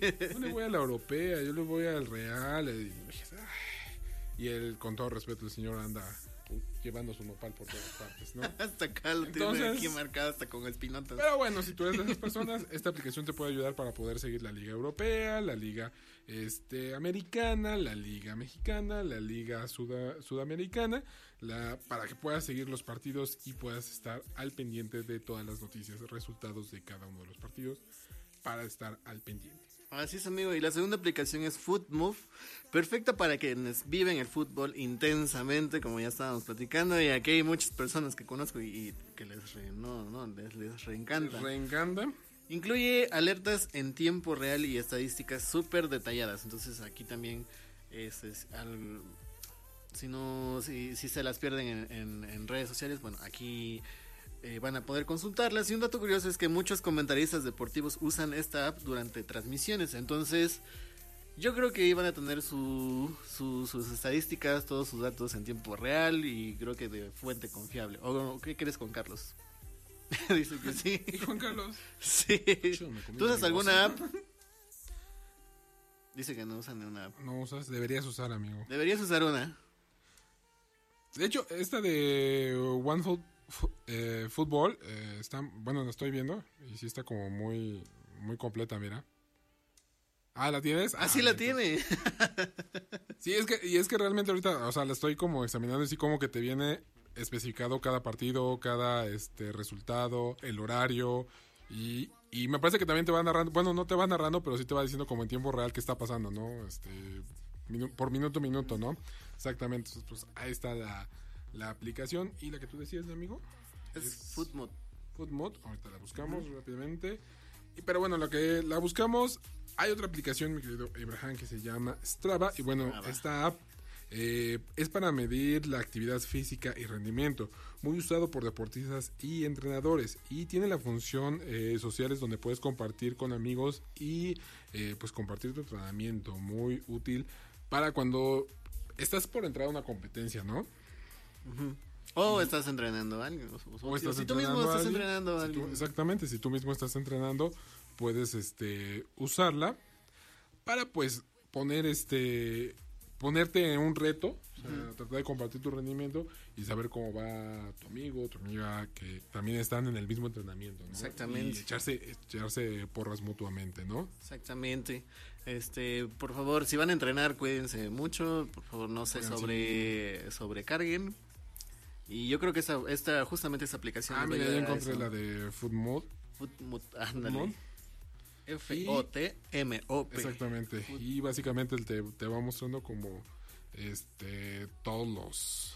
Yo le voy a la europea, yo le voy al Real. Y él, con todo respeto, el señor anda llevando su nopal por todas partes, ¿no? Hasta acá lo tiene aquí marcado hasta con espinotas. Pero bueno, si tú eres de esas personas, esta aplicación te puede ayudar para poder seguir la Liga Europea, la Liga Americana, la Liga Mexicana, la Liga Sudamericana, para que puedas seguir los partidos y puedas estar al pendiente de todas las noticias, resultados de cada uno de los partidos, para estar al pendiente. Así es, amigo. Y la segunda aplicación es FootMove, perfecta para quienes viven el fútbol intensamente, como ya estábamos platicando. Y aquí hay muchas personas que conozco y que les reencanta. ¿Les reencanta? Incluye alertas en tiempo real y estadísticas súper detalladas. Entonces aquí también si se las pierden en redes sociales, bueno, aquí van a poder consultarlas. Y un dato curioso es que muchos comentaristas deportivos usan esta app durante transmisiones. Entonces yo creo que iban a tener sus estadísticas, todos sus datos en tiempo real, y creo que de fuente confiable. ¿O qué crees, Juan Carlos? Dice que sí. ¿Y Juan Carlos? Sí. ¿Tú usas alguna app? Dice que no usan ni una app. No usas, deberías usar, amigo. Deberías usar una. De hecho, esta de OneFootball está, bueno, la estoy viendo y sí está como muy, muy completa, mira. Ah, ¿la tienes? Ah, sí la tiene. Sí, es que realmente ahorita, o sea, la estoy como examinando y sí como que te viene especificado cada partido, cada resultado, el horario, y me parece que también te va narrando, bueno, no te va narrando, pero sí te va diciendo como en tiempo real qué está pasando, ¿no? Por minuto a minuto, ¿no? Exactamente. Entonces, pues ahí está la aplicación. Y la que tú decías, amigo, es FootMode. FootMode, ahorita la buscamos rápidamente. Pero bueno, lo que la buscamos, hay otra aplicación, mi querido Abraham, que se llama Strava. Y bueno, esta app es para medir la actividad física y rendimiento, muy usado por deportistas y entrenadores, y tiene la función sociales, donde puedes compartir con amigos y pues compartir tu entrenamiento, muy útil para cuando estás por entrar a una competencia, ¿no? Uh-huh. O estás entrenando a alguien. O estás si tú mismo estás entrenando a alguien. Exactamente, si tú mismo estás entrenando, puedes usarla para pues ponerte en un reto, o sea, tratar de compartir tu rendimiento y saber cómo va tu amigo, tu amiga, que también están en el mismo entrenamiento, ¿no? Exactamente. Y echarse porras mutuamente, ¿no? Exactamente. Por favor, si van a entrenar, cuídense mucho, por favor, no se sobrecarguen. Y yo creo que justamente esa aplicación. Mira, ya encontré la de FootMode. FootMode, ándale. FOTMOP. Exactamente. Y básicamente te va mostrando como todos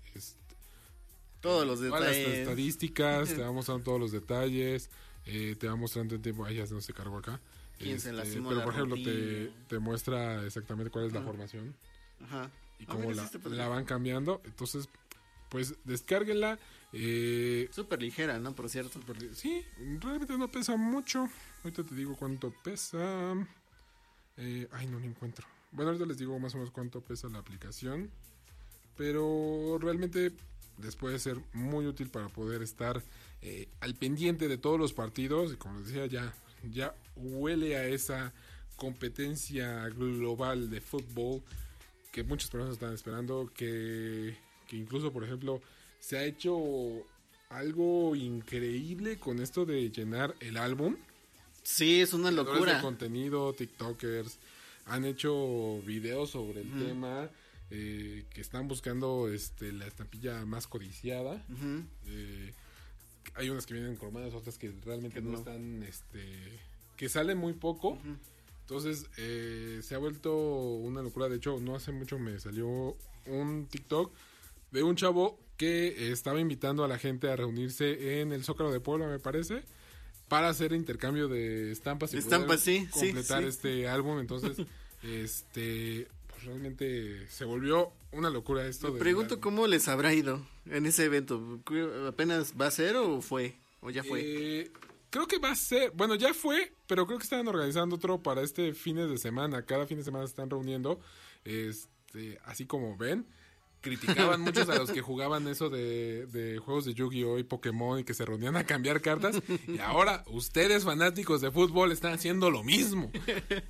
los detalles, todas las estadísticas, te va mostrando todos los detalles, te va mostrando en tiempo. Ya no se cargó acá. Pero por ejemplo te muestra exactamente cuál es la formación. Ajá. Y cómo la van cambiando. Entonces, pues descárguenla. Súper ligera, ¿no? Por cierto. Sí, realmente no pesa mucho. Ahorita te digo cuánto pesa. No lo encuentro. Bueno, ahorita les digo más o menos cuánto pesa la aplicación. Pero realmente les puede ser muy útil para poder estar al pendiente de todos los partidos. Y como les decía, ya huele a esa competencia global de fútbol que muchas personas están esperando, que incluso, por ejemplo, se ha hecho algo increíble con esto de llenar el álbum. Sí, es una locura. De contenido, TikTokers han hecho videos sobre el tema, que están buscando la estampilla más codiciada. Hay unas que vienen cromadas, otras que realmente no están, que salen muy poco. Entonces se ha vuelto una locura. De hecho, no hace mucho me salió un TikTok de un chavo que estaba invitando a la gente a reunirse en el Zócalo de Puebla, me parece, para hacer intercambio de estampas y completar este álbum. Entonces, pues realmente se volvió una locura esto. Me pregunto cómo les habrá ido en ese evento. ¿Apenas va a ser o fue? ¿O ya fue? Creo que va a ser, bueno, ya fue, pero creo que estaban organizando otro para fines de semana. Cada fin de semana se están reuniendo, así como ven. Criticaban muchos a los que jugaban eso de juegos de Yu-Gi-Oh y Pokémon y que se reunían a cambiar cartas. Y ahora ustedes, fanáticos de fútbol, están haciendo lo mismo.